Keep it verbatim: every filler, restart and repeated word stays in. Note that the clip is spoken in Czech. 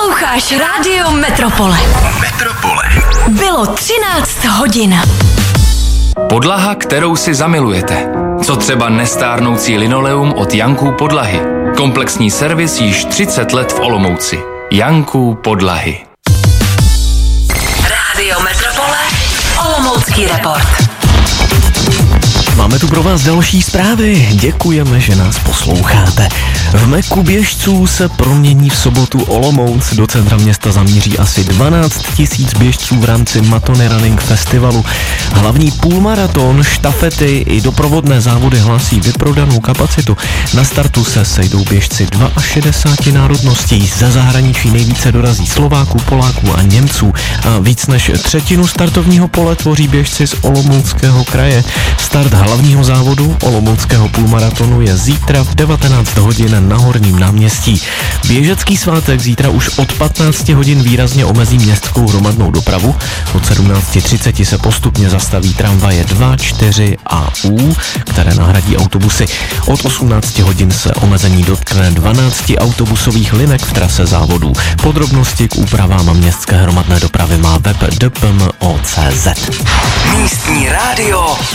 Posloucháš Rádio Metropole. Metropole. Bylo třináct hodin. Podlaha, kterou si zamilujete. Co třeba nestárnoucí linoleum od Janků Podlahy. Komplexní servis již třicet let v Olomouci. Janků Podlahy. Rádio Metropole. Olomoucký report. Máme tu pro vás další zprávy. Děkujeme, že nás posloucháte. V meku běžců se promění v sobotu Olomouc. Do centra města zamíří asi dvanáct tisíc běžců v rámci Matony Running Festivalu. Hlavní půlmaraton, štafety i doprovodné závody hlásí vyprodanou kapacitu. Na startu se sejdou běžci šedesáti dvou národností. Za zahraničí nejvíce dorazí Slováků, Poláků a Němců. A víc než třetinu startovního pole tvoří běžci z Olomouckého kraje. Start hlavního závodu Olomouckého půlmaratonu je zítra v devatenáct hodin na Horním náměstí. Běžecký svátek zítra už od patnácti hodin výrazně omezí městskou hromadnou dopravu. Od sedmnáct třicet se postupně zastaví tramvaje dva, čtyři a U, které nahradí autobusy. Od osmnácti hodin se omezení dotkne dvanácti autobusových linek v trase závodů. Podrobnosti k úpravám městské hromadné dopravy má web d p m o tečka c z. Místní rádio